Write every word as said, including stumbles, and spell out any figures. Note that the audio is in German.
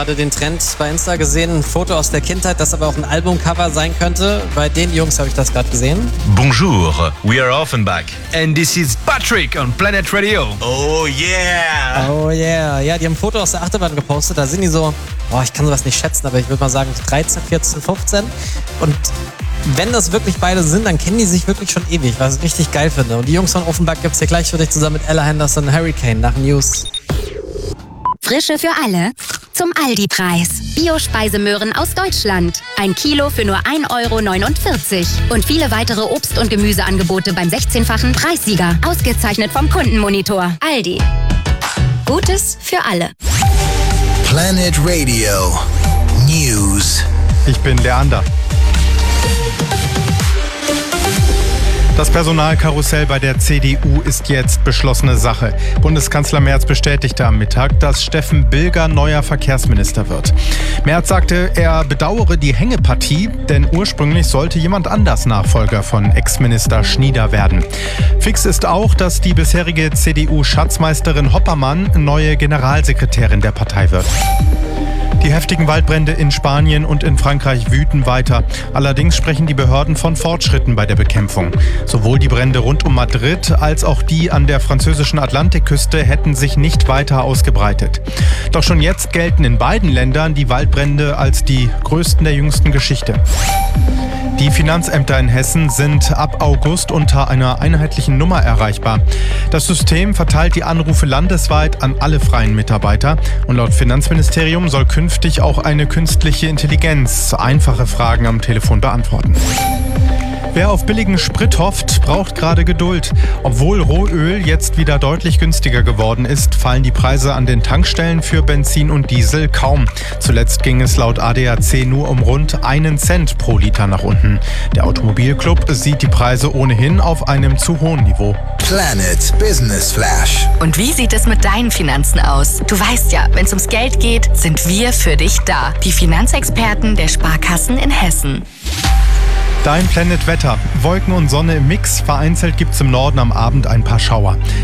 gerade den Trend bei Insta gesehen, ein Foto aus der Kindheit, das aber auch ein Albumcover sein könnte. Bei den Jungs habe ich das gerade gesehen. Bonjour, we are Offenbach. And this is Patrick on Planet Radio. Oh yeah! Oh yeah. Ja, die haben ein Foto aus der Achterbahn gepostet. Da sind die so, boah, ich kann sowas nicht schätzen, aber ich würde mal sagen dreizehn, vierzehn, fünfzehn. Und wenn das wirklich beide sind, dann kennen die sich wirklich schon ewig, was ich richtig geil finde. Und die Jungs von Offenbach gibt's hier gleich für dich zusammen mit Ella Henderson Hurricane nach News. Frische für alle zum Aldi-Preis. Bio-Speisemöhren aus Deutschland. Ein Kilo für nur ein Euro neunundvierzig. Und viele weitere Obst- und Gemüseangebote beim sechzehnfachen Preissieger. Ausgezeichnet vom Kundenmonitor. Aldi. Gutes für alle. Planet Radio News. Ich bin Leander. Das Personalkarussell bei der C D U ist jetzt beschlossene Sache. Bundeskanzler Merz bestätigte am Mittag, dass Steffen Bilger neuer Verkehrsminister wird. Merz sagte, er bedauere die Hängepartie, denn ursprünglich sollte jemand anders Nachfolger von Ex-Minister Schnieder werden. Fix ist auch, dass die bisherige C D U-Schatzmeisterin Hoppermann neue Generalsekretärin der Partei wird. Die heftigen Waldbrände in Spanien und in Frankreich wüten weiter. Allerdings sprechen die Behörden von Fortschritten bei der Bekämpfung. Sowohl die Brände rund um Madrid als auch die an der französischen Atlantikküste hätten sich nicht weiter ausgebreitet. Doch schon jetzt gelten in beiden Ländern die Waldbrände als die größten der jüngsten Geschichte. Die Finanzämter in Hessen sind ab August unter einer einheitlichen Nummer erreichbar. Das System verteilt die Anrufe landesweit an alle freien Mitarbeiter und laut Finanzministerium soll künftig auch eine künstliche Intelligenz einfache Fragen am Telefon beantworten. Wer auf billigen Sprit hofft, braucht gerade Geduld. Obwohl Rohöl jetzt wieder deutlich günstiger geworden ist, fallen die Preise an den Tankstellen für Benzin und Diesel kaum. Zuletzt ging es laut A D A C nur um rund einen Cent pro Liter nach unten. Der Automobilclub sieht die Preise ohnehin auf einem zu hohen Niveau. Planet Business Flash. Und wie sieht es mit deinen Finanzen aus? Du weißt ja, wenn es ums Geld geht, sind wir für dich da. Die Finanzexperten der Sparkassen in Hessen. Dein Planet Wetter. Wolken und Sonne im Mix. Vereinzelt gibt es im Norden am Abend ein paar Schauer.